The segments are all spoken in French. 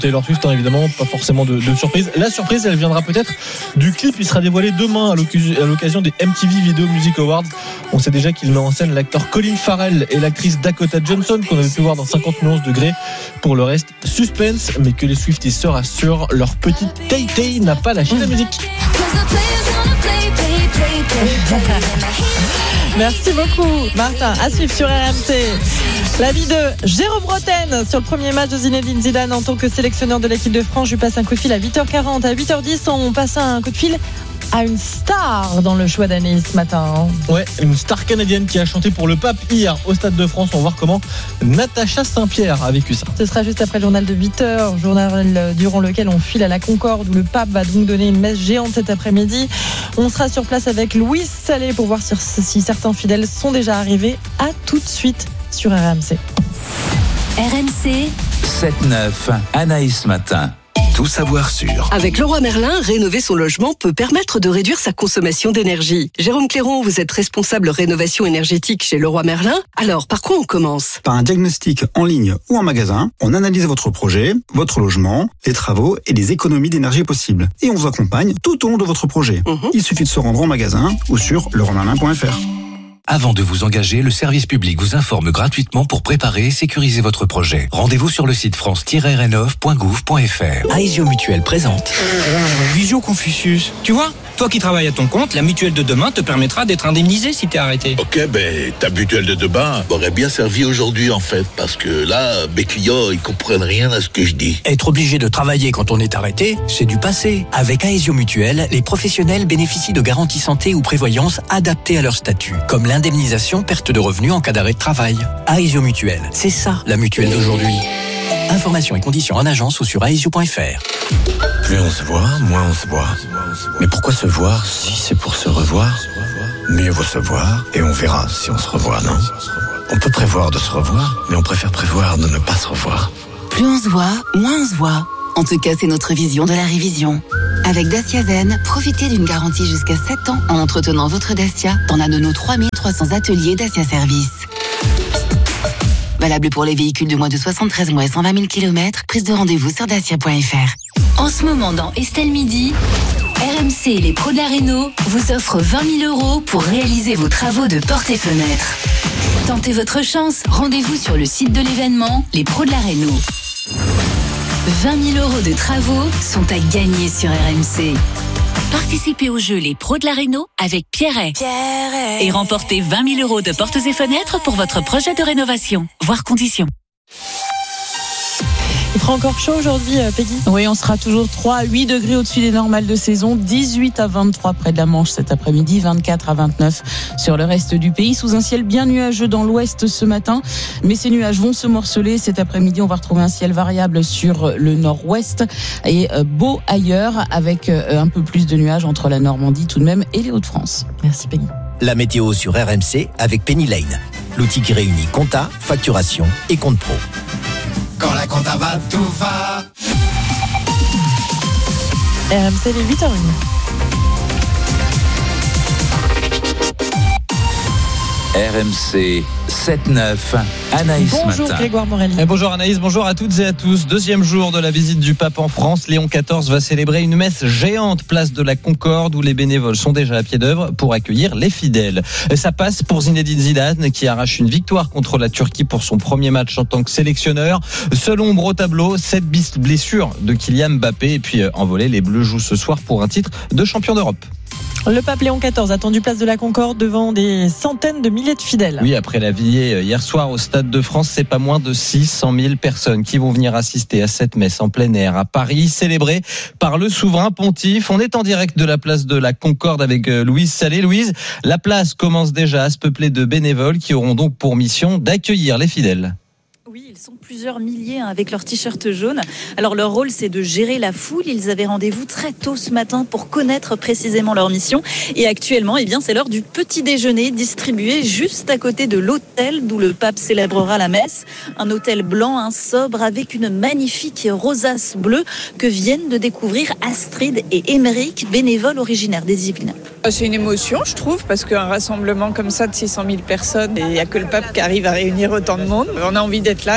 Taylor Swift, évidemment, pas forcément de surprise. La surprise, elle viendra peut-être du clip. Il sera dévoilé demain à l'occasion des MTV Video Music Awards. On sait déjà qu'il met en scène l'acteur Colin Farrell et l'actrice Dakota Johnson qu'on avait pu voir dans 50 nuances degrés. Pour le reste, suspense, mais que les Swifties se rassurent, leur petite Tay-Tay n'a pas lâché la musique. Merci beaucoup Martin. À suivre sur RMC. L'avis de Jérôme Bretagne sur le premier match de Zinedine Zidane en tant que sélectionneur de l'équipe de France. Je lui passe un coup de fil à 8h40. À 8h10, on passe un coup de fil à une star dans le choix d'année ce matin. Ouais, une star canadienne qui a chanté pour le pape hier au Stade de France. On va voir comment Natacha Saint-Pierre a vécu ça. Ce sera juste après le journal de 8h, journal durant lequel on file à la Concorde où le pape va donc donner une messe géante cet après-midi. On sera sur place avec Louise Salé pour voir si certains fidèles sont déjà arrivés. À tout de suite sur RMC. RMC 7-9, Anaïs Matin. Tout savoir sur. Avec Leroy Merlin, rénover son logement peut permettre de réduire sa consommation d'énergie. Jérôme Cléron, vous êtes responsable rénovation énergétique chez Leroy Merlin. Alors, par quoi on commence ? Par un diagnostic en ligne ou en magasin. On analyse votre projet, votre logement, les travaux et les économies d'énergie possibles. Et on vous accompagne tout au long de votre projet. Il suffit de se rendre en magasin ou sur leroymerlin.fr. Avant de vous engager, le service public vous informe gratuitement pour préparer et sécuriser votre projet. Rendez-vous sur le site france-renov.gouv.fr. Aesio Mutuelle présente. Visio Confucius. Tu vois, toi qui travailles à ton compte, la mutuelle de demain te permettra d'être indemnisé si t'es arrêté. Ok, ta mutuelle de demain m'aurait bien servi aujourd'hui en fait, parce que là, mes clients, ils comprennent rien à ce que je dis. Être obligé de travailler quand on est arrêté, c'est du passé. Avec Aesio Mutuelle, les professionnels bénéficient de garanties santé ou prévoyance adaptées à leur statut, comme l'indemnisation perte de revenus en cas d'arrêt de travail. Aesio Mutuelle, c'est ça la mutuelle d'aujourd'hui. Informations et conditions en agence ou sur aesio.fr. Plus on se voit, moins on se voit. Mais pourquoi se voir si c'est pour se revoir ? Mieux vaut se voir et on verra si on se revoit, non ? On peut prévoir de se revoir, mais on préfère prévoir de ne pas se revoir. Plus on se voit, moins on se voit. En tout cas, c'est notre vision de la révision. Avec Dacia Zen, profitez d'une garantie jusqu'à 7 ans en entretenant votre Dacia dans l'un de nos 3300 ateliers Dacia Service. Valable pour les véhicules de moins de 73 mois et 120 000 km. Prise de rendez-vous sur dacia.fr. En ce moment, dans Estelle Midi, RMC et les pros de la réno vous offrent 20 000 € pour réaliser vos travaux de portes et fenêtres. Tentez votre chance. Rendez-vous sur le site de l'événement, les pros de la réno. 20 000 € de travaux sont à gagner sur RMC. Participez au jeu Les Pros de la Réno avec Pierret. Et remportez 20 000 € de portes et fenêtres pour votre projet de rénovation. Voir conditions. Il fera encore chaud aujourd'hui, Peggy ? Oui, on sera toujours 3 à 8 degrés au-dessus des normales de saison, 18 à 23 près de la Manche cet après-midi, 24 à 29 sur le reste du pays, sous un ciel bien nuageux dans l'ouest ce matin. Mais ces nuages vont se morceler. Cet après-midi, on va retrouver un ciel variable sur le nord-ouest et beau ailleurs, avec un peu plus de nuages entre la Normandie tout de même et les Hauts-de-France. Merci Peggy. La météo sur RMC avec Penny Lane, l'outil qui réunit compta, facturation et compte pro. Quand la compta va, tout va. RMC, les 8h01. RMC 7-9, Anaïs Bonjour Matin. Grégoire Morelli. Et bonjour Anaïs, bonjour à toutes et à tous. Deuxième jour de la visite du pape en France. Léon XIV va célébrer une messe géante place de la Concorde où les bénévoles sont déjà à pied d'œuvre pour accueillir les fidèles. Ça passe pour Zinedine Zidane qui arrache une victoire contre la Turquie pour son premier match en tant que sélectionneur. Seul ombre au tableau, 7 blessures de Kylian Mbappé. Et puis en volée, les Bleus jouent ce soir pour un titre de champion d'Europe. Le pape Léon XIV attendu place de la Concorde devant des centaines de milliers de fidèles. Oui, après la veillée hier soir au Stade de France, c'est pas moins de 600 000 personnes qui vont venir assister à cette messe en plein air à Paris, célébrée par le souverain pontife. On est en direct de la place de la Concorde avec Louise Salé. Louise, la place commence déjà à se peupler de bénévoles qui auront donc pour mission d'accueillir les fidèles. Oui, ils sont plusieurs milliers avec leur t-shirt jaune. Alors leur rôle, c'est de gérer la foule. Ils avaient rendez-vous très tôt ce matin pour connaître précisément leur mission. Et actuellement, c'est l'heure du petit déjeuner distribué juste à côté de l'hôtel d'où le pape célébrera la messe. Un hôtel blanc, sobre, avec une magnifique rosace bleue que viennent de découvrir Astrid et Émeric, bénévoles originaires des Yvelines. C'est une émotion, je trouve, parce qu'un rassemblement comme ça de 600 000 personnes, il n'y a que le pape qui arrive à réunir autant de monde. On a envie d'être là et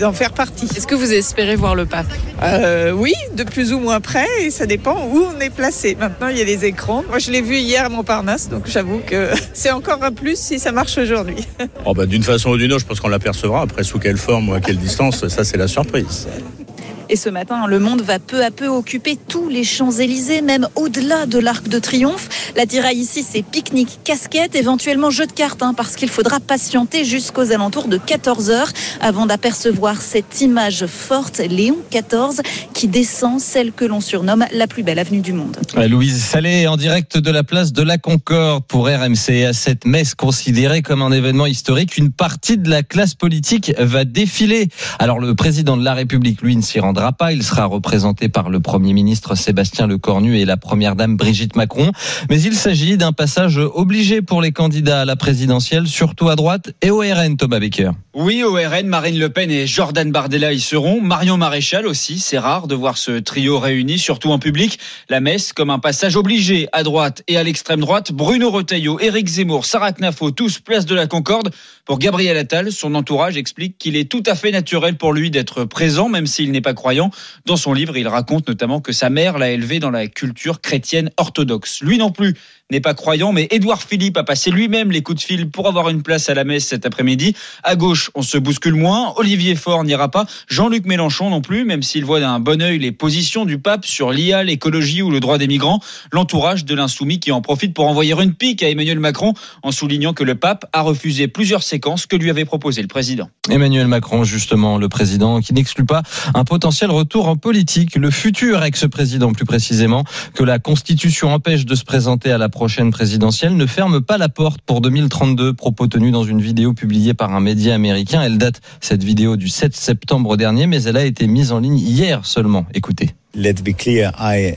d'en faire partie. Est-ce que vous espérez voir le pape ? Oui, de plus ou moins près, et ça dépend où on est placé. Maintenant, il y a les écrans. Moi, je l'ai vu hier à Montparnasse, donc j'avoue que c'est encore un plus si ça marche aujourd'hui. D'une façon ou d'une autre, je pense qu'on l'apercevra. Après, sous quelle forme ou à quelle distance, ça c'est la surprise. Et ce matin, le monde va peu à peu occuper tous les Champs-Élysées, même au-delà de l'Arc de Triomphe. L'attirail ici, c'est pique-nique, casquette, éventuellement jeu de cartes, parce qu'il faudra patienter jusqu'aux alentours de 14h avant d'apercevoir cette image forte, Léon XIV, qui descend celle que l'on surnomme la plus belle avenue du monde. Louise Salé, en direct de la place de la Concorde pour RMC. À cette messe considérée comme un événement historique, une partie de la classe politique va défiler. Alors le président de la République, lui, ne s'y rendra pas. Il sera représenté par le Premier ministre Sébastien Lecornu et la Première Dame Brigitte Macron. Mais il s'agit d'un passage obligé pour les candidats à la présidentielle, surtout à droite et au RN, Thomas Becker. Oui, au RN, Marine Le Pen et Jordan Bardella y seront. Marion Maréchal aussi. C'est rare de voir ce trio réuni, surtout en public. La messe comme un passage obligé à droite et à l'extrême droite. Bruno Retailleau, Éric Zemmour, Sarah Knafo, tous place de la Concorde. Pour Gabriel Attal, son entourage explique qu'il est tout à fait naturel pour lui d'être présent, même s'il n'est pas croyant. Dans son livre, il raconte notamment que sa mère l'a élevé dans la culture chrétienne orthodoxe. Lui non plus n'est pas croyant, mais Édouard Philippe a passé lui-même les coups de fil pour avoir une place à la messe cet après-midi. À gauche, on se bouscule moins. Olivier Faure n'ira pas. Jean-Luc Mélenchon non plus, même s'il voit d'un bon œil les positions du pape sur l'IA, l'écologie ou le droit des migrants. L'entourage de l'insoumis qui en profite pour envoyer une pique à Emmanuel Macron en soulignant que le pape a refusé plusieurs séquences que lui avait proposé le président. Emmanuel Macron, justement, le président qui n'exclut pas un potentiel retour en politique. Le futur ex-président, plus précisément, que la Constitution empêche de se présenter à la prochaine présidentielle, ne ferme pas la porte pour 2032. Propos tenus dans une vidéo publiée par un média américain. Elle date, cette vidéo, du 7 septembre dernier, mais elle a été mise en ligne hier seulement. Écoutez. Let's be clear,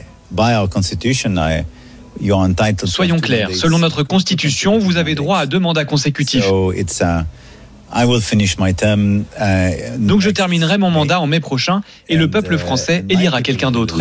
by our Constitution, soyons clairs, selon notre Constitution, vous avez droit à 2 mandats consécutifs. Donc je terminerai mon mandat en mai prochain et le peuple français élira quelqu'un d'autre.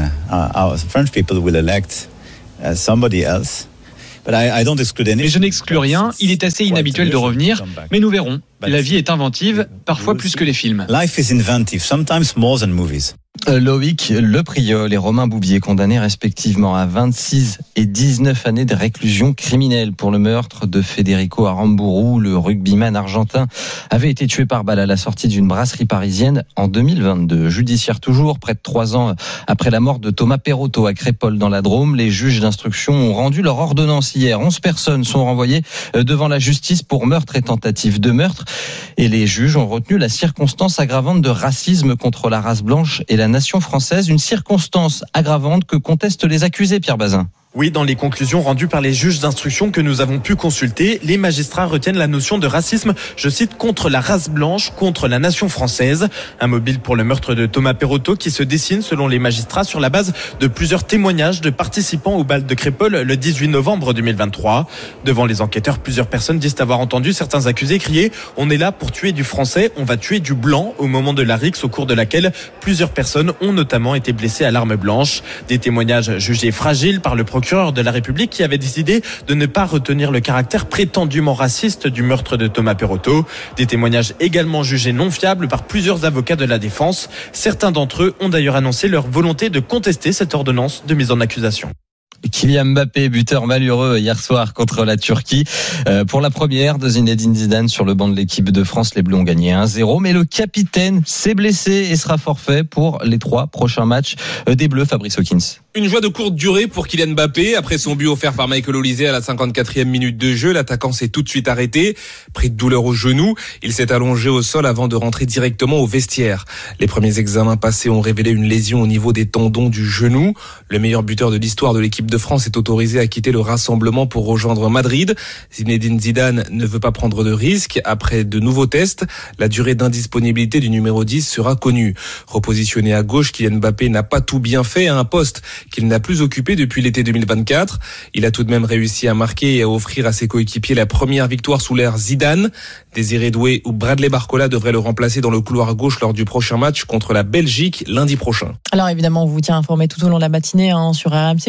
Mais je n'exclus rien, il est assez inhabituel de revenir, mais nous verrons. La vie est inventive, parfois plus que les films. Life is inventive, sometimes more than movies. Loïc Lepriol et Romain Bouvier condamnés respectivement à 26 et 19 années de réclusion criminelle pour le meurtre de Federico Aramburu. Le rugbyman argentin avait été tué par balle à la sortie d'une brasserie parisienne en 2022. Judiciaire toujours, près de 3 ans après la mort de Thomas Perotto à Crépol dans la Drôme. Les juges d'instruction ont rendu leur ordonnance hier. 11 personnes sont renvoyées devant la justice pour meurtre et tentative de meurtre. Et les juges ont retenu la circonstance aggravante de racisme contre la race blanche et la nation française, une circonstance aggravante que contestent les accusés, Pierre Bazin. Oui, dans les conclusions rendues par les juges d'instruction que nous avons pu consulter, les magistrats retiennent la notion de racisme, je cite, contre la race blanche, contre la nation française. Un mobile pour le meurtre de Thomas Perotto qui se dessine, selon les magistrats, sur la base de plusieurs témoignages de participants au bal de Crépol le 18 novembre 2023. Devant les enquêteurs, plusieurs personnes disent avoir entendu certains accusés crier « On est là pour tuer du français, on va tuer du blanc » au moment de la rixe au cours de laquelle plusieurs personnes ont notamment été blessées à l'arme blanche. Des témoignages jugés fragiles par le procureur de la République qui avait décidé de ne pas retenir le caractère prétendument raciste du meurtre de Thomas Perotto. Des témoignages également jugés non fiables par plusieurs avocats de la défense. Certains d'entre eux ont d'ailleurs annoncé leur volonté de contester cette ordonnance de mise en accusation. Kylian Mbappé, buteur malheureux hier soir contre la Turquie. Pour la première de Zinedine Zidane sur le banc de l'équipe de France, les Bleus ont gagné 1-0. Mais le capitaine s'est blessé et sera forfait pour les 3 prochains matchs des Bleus, Fabrice Hawkins. Une joie de courte durée pour Kylian Mbappé. Après son but offert par Michael Olise à la 54e minute de jeu, l'attaquant s'est tout de suite arrêté. Pris de douleur au genou, il s'est allongé au sol avant de rentrer directement au vestiaire. Les premiers examens passés ont révélé une lésion au niveau des tendons du genou. Le meilleur buteur de l'histoire de l'équipe de France est autorisé à quitter le rassemblement pour rejoindre Madrid. Zinedine Zidane ne veut pas prendre de risques. Après de nouveaux tests, la durée d'indisponibilité du numéro 10 sera connue. Repositionné à gauche, Kylian Mbappé n'a pas tout bien fait à un poste qu'il n'a plus occupé depuis l'été 2024. Il a tout de même réussi à marquer et à offrir à ses coéquipiers la première victoire sous l'ère Zidane. Désiré Doué ou Bradley Barcola devraient le remplacer dans le couloir gauche lors du prochain match contre la Belgique lundi prochain. Alors évidemment, on vous tient informé tout au long de la matinée sur RMC. Vous pouvez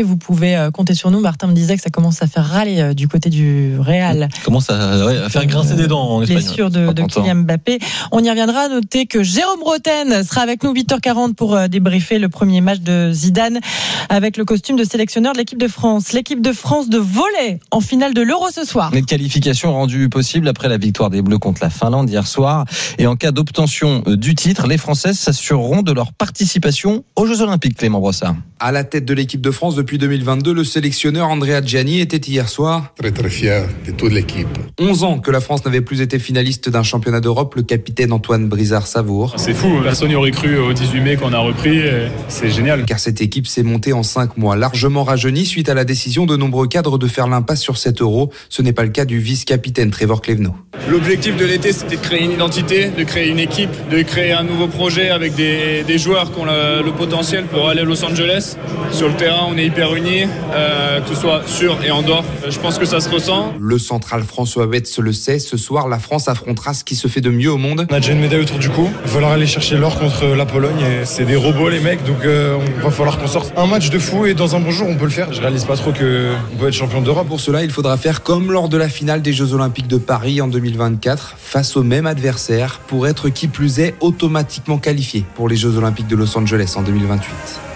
pouvez compter sur nous. Martin me disait que ça commence à faire râler du côté du Real. Commence à faire grincer des dents en Espagne. Blessure de Kylian Mbappé. On y reviendra. Notez que Jérôme Roten sera avec nous 8h40 pour débriefer le premier match de Zidane avec le costume de sélectionneur de l'équipe de France. L'équipe de France de volley en finale de l'Euro ce soir. Une qualification rendue possible après la victoire des Bleus contre la Finlande hier soir. Et en cas d'obtention du titre, les Françaises s'assureront de leur participation aux Jeux Olympiques. Clément Brossard. À la tête de l'équipe de France depuis 2022, le sélectionneur Andrea Gianni était hier soir très très fier de toute l'équipe. 11 ans que la France n'avait plus été finaliste d'un championnat d'Europe, le capitaine Antoine Brizard-Savour. C'est fou, personne n'y aurait cru au 18 mai qu'on a repris, c'est génial. Car cette équipe s'est montée en 5 mois, largement rajeunie suite à la décision de nombreux cadres de faire l'impasse sur cet Euro. Ce n'est pas le cas du vice-capitaine Trevor Clevenot. L'objectif de l'été, c'était de créer une identité, de créer une équipe, de créer un nouveau projet avec des joueurs qui ont le potentiel pour aller à Los Angeles. Sur le terrain, on est hyper unis, que ce soit sur et en dehors. Je pense que ça se ressent. Le central François Betts le sait, ce soir, la France affrontera ce qui se fait de mieux au monde. On a déjà une médaille autour du cou. Il va falloir aller chercher l'or contre la Pologne. Et c'est des robots, les mecs, donc il va falloir qu'on sorte un match de fou et dans un bon jour, on peut le faire. Je réalise pas trop qu'on peut être champion d'Europe. Pour cela, il faudra faire comme lors de la finale des Jeux Olympiques de Paris en 2024, face au même adversaire, pour être qui plus est automatiquement qualifié pour les Jeux Olympiques de Los Angeles en 2028.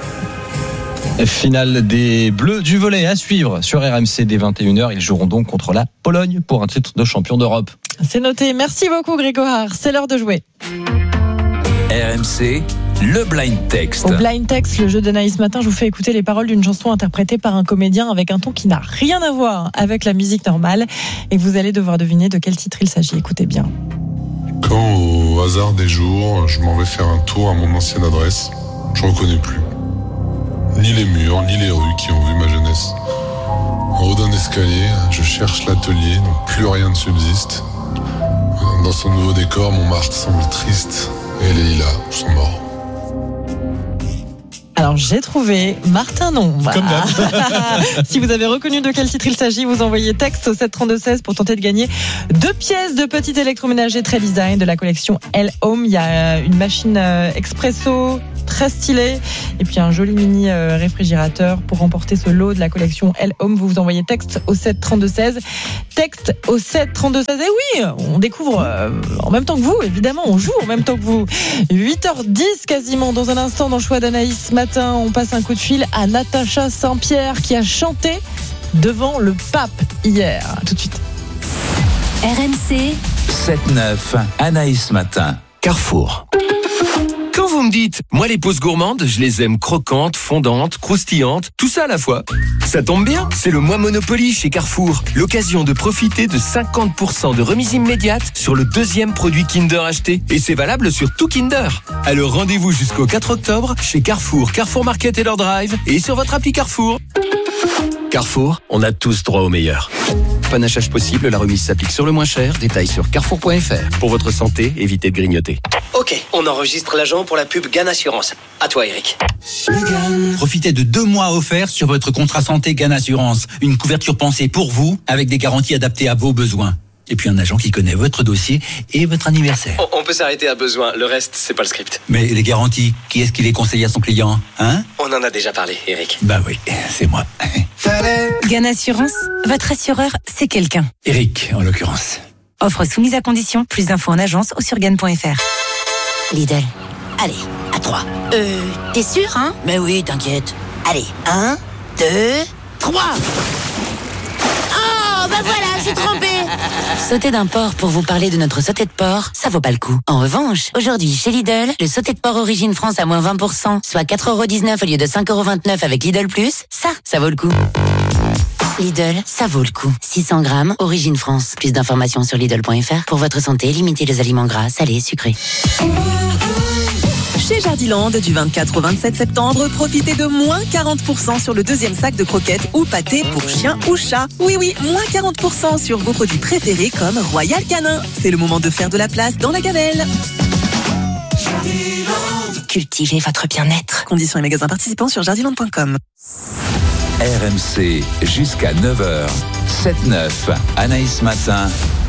Finale des Bleus du volley à suivre sur RMC dès 21h. Ils joueront donc contre la Pologne pour un titre de champion d'Europe. C'est noté. Merci beaucoup Grégoire. C'est l'heure de jouer. RMC, le blind text. Au blind text, le jeu d'Anaïs Matin, je vous fais écouter les paroles d'une chanson interprétée par un comédien avec un ton qui n'a rien à voir avec la musique normale. Et vous allez devoir deviner de quel titre il s'agit. Écoutez bien. Quand au hasard des jours, je m'en vais faire un tour à mon ancienne adresse, je reconnais plus. Ni les murs, ni les rues qui ont vu ma jeunesse. En haut d'un escalier, je cherche l'atelier, donc plus rien ne subsiste. Dans ce nouveau décor, Montmartre semble triste et les lilas sont morts. Alors j'ai trouvé Martin Nombre. Comme d'hab. Si vous avez reconnu de quel titre il s'agit, vous envoyez texte au 732-16 pour tenter de gagner 2 pièces de petit électroménager très design de la collection Elle Home. Il y a une machine expresso très stylée et puis un joli mini réfrigérateur pour remporter ce lot de la collection Elle Home. Vous envoyez texte au 732-16. Texte au 732-16. Et oui, on découvre en même temps que vous, évidemment, on joue en même temps que vous. 8h10 quasiment. Dans un instant, dans le choix d'Anaïs Matin, on passe un coup de fil à Natacha Saint-Pierre qui a chanté devant le pape hier. Tout de suite. RMC 7-9, Anaïs Matin. Carrefour. Quand vous me dites, moi les pauses gourmandes, je les aime croquantes, fondantes, croustillantes, tout ça à la fois. Ça tombe bien, c'est le mois Monopoly chez Carrefour. L'occasion de profiter de 50% de remise immédiate sur le 2e produit Kinder acheté. Et c'est valable sur tout Kinder. Alors rendez-vous jusqu'au 4 octobre chez Carrefour, Carrefour Market et leur drive et sur votre appli Carrefour. Carrefour, on a tous droit au meilleur. Panachage possible, la remise s'applique sur le moins cher. Détails sur carrefour.fr. Pour votre santé, évitez de grignoter. Ok, on enregistre l'agent pour la pub GAN Assurance. À toi Eric. Profitez de 2 mois offerts sur votre contrat santé GAN Assurance. Une couverture pensée pour vous, avec des garanties adaptées à vos besoins. Et puis un agent qui connaît votre dossier et votre anniversaire. On peut s'arrêter à besoin, le reste, c'est pas le script. Mais les garanties, qui est-ce qui les conseille à son client, hein? On en a déjà parlé, Eric. Bah oui, c'est moi. GAN Assurance, votre assureur, c'est quelqu'un. Eric, en l'occurrence. Offre soumise à condition, plus d'infos en agence ou sur GAN.fr. Lidl. Allez, à 3. T'es sûr, hein? Mais oui, t'inquiète. Allez, 1, 2, 3. Oh, bah voilà, j'ai trompé. Sauter d'un porc pour vous parler de notre sauté de porc, ça vaut pas le coup. En revanche, aujourd'hui, chez Lidl, le sauté de porc Origine France à moins 20%, soit 4,19€ au lieu de 5,29€ avec Lidl+, ça vaut le coup. Lidl, ça vaut le coup. 600 grammes, Origine France. Plus d'informations sur Lidl.fr. Pour votre santé, limitez les aliments gras, salés, sucrés. Chez Jardiland, du 24 au 27 septembre, profitez de moins 40% sur le 2e sac de croquettes ou pâtés pour chien ou chat. Oui, moins 40% sur vos produits préférés comme Royal Canin. C'est le moment de faire de la place dans la gamelle. Cultivez votre bien-être. Conditions et magasins participants sur jardiland.com. RMC jusqu'à 9h. 7-9, Anaïs Matin.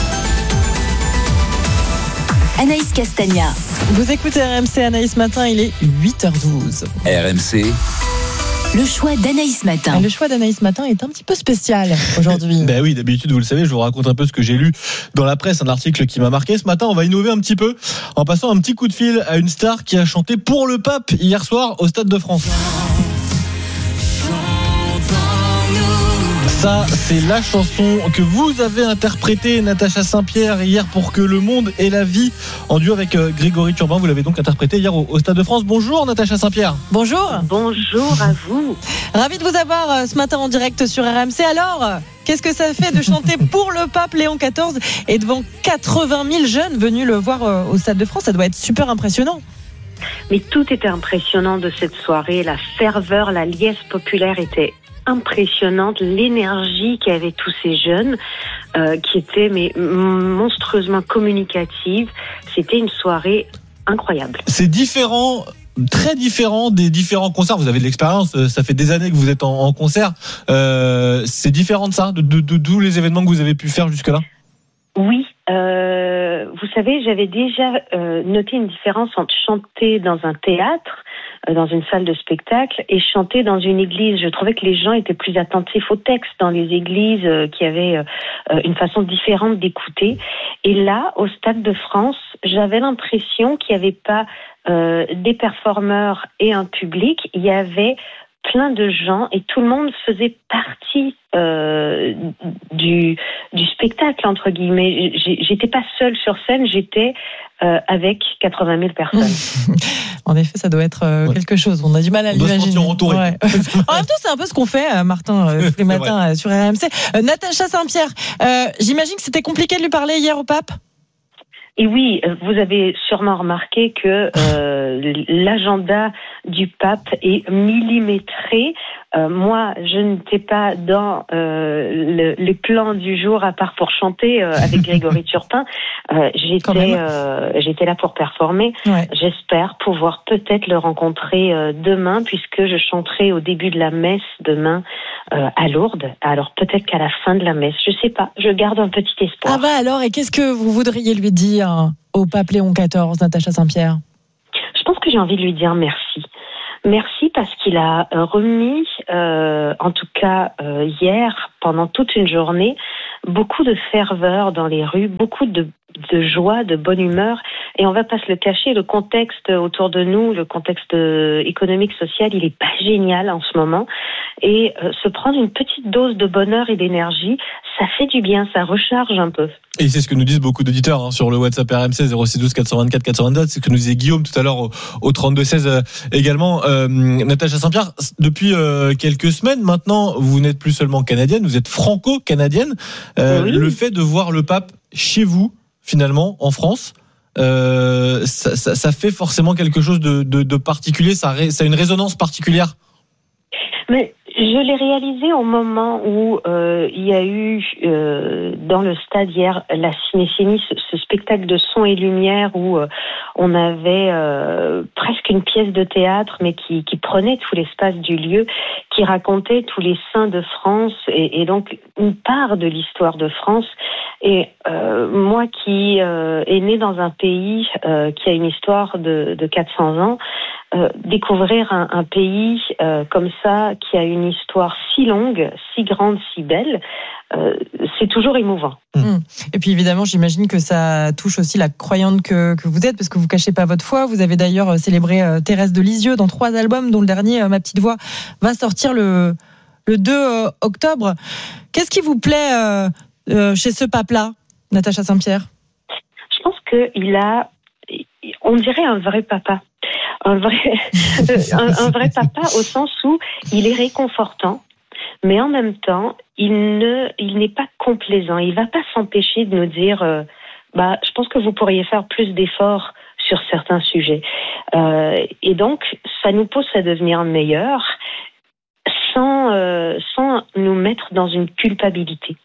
Anaïs Castagna. Vous écoutez RMC Anaïs Matin, il est 8h12. RMC, Le choix d'Anaïs Matin. Le choix d'Anaïs Matin est un petit peu spécial aujourd'hui. Ben oui, d'habitude, vous le savez, je vous raconte un peu ce que j'ai lu dans la presse, un article qui m'a marqué. Ce matin, on va innover un petit peu en passant un petit coup de fil à une star qui a chanté pour le pape hier soir au Stade de France. Ça, c'est la chanson que vous avez interprétée, Natacha Saint-Pierre, hier pour Que le monde ait la vie, en duo avec Grégory Turban. Vous l'avez donc interprétée hier au Stade de France. Bonjour Natacha Saint-Pierre. Bonjour. Bonjour à vous. Ravi de vous avoir ce matin en direct sur RMC. Alors, qu'est-ce que ça fait de chanter pour le pape Léon XIV et devant 80 000 jeunes venus le voir au Stade de France? Ça doit être super impressionnant. Mais tout était impressionnant de cette soirée. La ferveur, la liesse populaire était impressionnante, l'énergie qu'avaient tous ces jeunes qui étaient monstrueusement communicative. C'était une soirée incroyable. C'est différent, très différent des différents concerts. Vous avez de l'expérience, ça fait des années que vous êtes en concert. C'est différent de ça, de tous les événements que vous avez pu faire jusque-là? Oui, vous savez, j'avais déjà noté une différence entre chanter dans un théâtre, dans une salle de spectacle, et chanter dans une église. Je trouvais que les gens étaient plus attentifs au texte dans les églises, qui avaient une façon différente d'écouter. Et là, au Stade de France, j'avais l'impression qu'il n'y avait pas des performeurs et un public, il y avait plein de gens et tout le monde faisait partie du spectacle, entre guillemets. J'étais pas seule sur scène, j'étais avec 80 000 personnes. En effet, ça doit être quelque chose. On a du mal à l'imaginer. On doit se sentir entouré. Ouais. En même temps, c'est un peu ce qu'on fait, Martin, tous les matins sur RMC. Natacha Saint-Pierre, j'imagine que c'était compliqué de lui parler hier au pape? Et oui, vous avez sûrement remarqué que l'agenda du pape est millimétré. Moi, je n'étais pas dans les plans du jour, à part pour chanter avec Grégory Turpin. J'étais là pour performer. Ouais. J'espère pouvoir peut-être le rencontrer demain, puisque je chanterai au début de la messe demain à Lourdes. Alors peut-être qu'à la fin de la messe, je sais pas. Je garde un petit espoir. Ah bah alors, et qu'est-ce que vous voudriez lui dire au pape Léon XIV, Natacha Saint-Pierre? Je pense que j'ai envie de lui dire merci. Merci parce qu'il a remis, en tout cas hier, pendant toute une journée, beaucoup de ferveur dans les rues, beaucoup de joie, de bonne humeur. Et on va pas se le cacher, le contexte autour de nous, le contexte économique, social, il est pas génial en ce moment. Et se prendre une petite dose de bonheur et d'énergie, ça fait du bien, ça recharge un peu. Et c'est ce que nous disent beaucoup d'auditeurs sur le WhatsApp RMC 0612 424 424. C'est ce que nous disait Guillaume tout à l'heure au 32-16 également. Natacha Saint-Pierre, depuis quelques semaines maintenant, vous n'êtes plus seulement canadienne, vous êtes franco-canadienne. Oui. Le fait de voir le pape chez vous, finalement, en France, ça fait forcément quelque chose de particulier, ça a une résonance particulière. Mais je l'ai réalisé au moment où il y a eu dans le stade hier la Cinécénie, ce spectacle de son et lumière où on avait presque une pièce de théâtre mais qui prenait tout l'espace du lieu, qui racontait tous les saints de France et donc une part de l'histoire de France. Et moi qui est née dans un pays qui a une histoire de 400 ans, découvrir un pays comme ça, qui a une histoire si longue, si grande, si belle, c'est toujours émouvant. Et puis évidemment, j'imagine que ça touche aussi la croyante que vous êtes, parce que vous cachez pas votre foi. Vous avez d'ailleurs célébré Thérèse de Lisieux dans 3 albums, dont le dernier, Ma Petite Voix, va sortir le 2 octobre. Qu'est-ce qui vous plaît chez ce pape-là, Natacha Saint-Pierre? Je pense qu'il a, on dirait un vrai papa. Un vrai papa au sens où il est réconfortant, mais en même temps, il n'est pas complaisant. Il va pas s'empêcher de nous dire, je pense que vous pourriez faire plus d'efforts sur certains sujets. Et donc, ça nous pousse à devenir meilleurs sans nous mettre dans une culpabilité.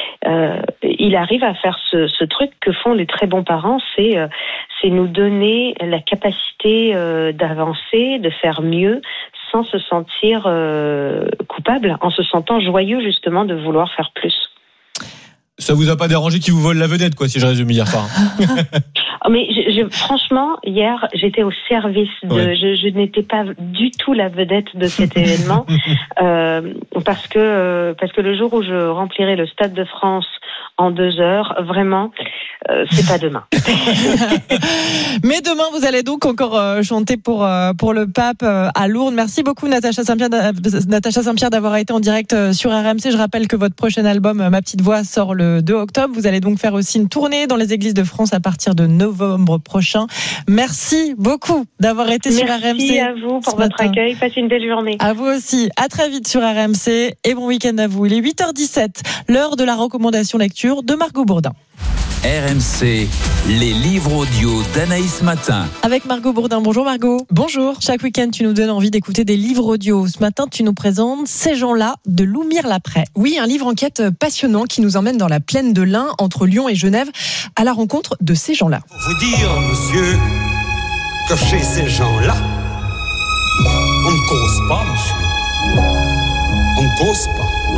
Il arrive à faire ce truc que font les très bons parents, c'est nous donner la capacité d'avancer, de faire mieux, sans se sentir coupable, en se sentant joyeux justement de vouloir faire plus. Ça vous a pas dérangé qu'ils vous volent la vedette, quoi, si je résume hier soir? Mais franchement, hier, j'étais au service je n'étais pas du tout la vedette de cet événement, parce que le jour où je remplirai le Stade de France en 2 heures, vraiment, c'est pas demain. Mais demain, vous allez donc encore chanter pour le pape à Lourdes. Merci beaucoup, Natacha Saint-Pierre, d'avoir été en direct sur RMC. Je rappelle que votre prochain album, Ma Petite Voix, sort le 2 octobre. Vous allez donc faire aussi une tournée dans les églises de France à partir de novembre prochain. Merci beaucoup d'avoir été sur RMC. Merci à vous pour votre accueil. Passez une belle journée. À vous aussi. À très vite sur RMC et bon week-end à vous. Il est 8h17, l'heure de la recommandation lecture de Margot Bourdin. RMC, les livres audio d'Anaïs Matin. Avec Margot Bourdin. Bonjour Margot. Bonjour. Chaque week-end, tu nous donnes envie d'écouter des livres audio. Ce matin, tu nous présentes Ces gens-là de Loumir Laprès. Oui, un livre enquête passionnant qui nous emmène dans la plaine de l'Ain, entre Lyon et Genève, à la rencontre de ces gens-là. Pour vous dire, monsieur, que chez ces gens-là, on ne cause pas, monsieur. On ne cause pas.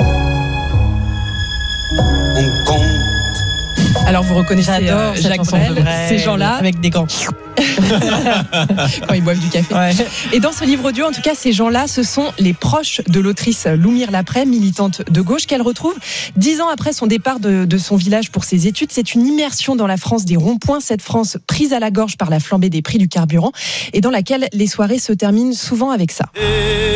On compte. Alors vous reconnaissez Jacques Brel, ces gens-là avec des gants quand ils boivent du café. Ouais. Et dans ce livre audio, en tout cas, ces gens-là, ce sont les proches de l'autrice Loumir Laprès, militante de gauche, qu'elle retrouve 10 ans après son départ de son village pour ses études. C'est une immersion dans la France des ronds-points, cette France prise à la gorge par la flambée des prix du carburant et dans laquelle les soirées se terminent souvent avec ça.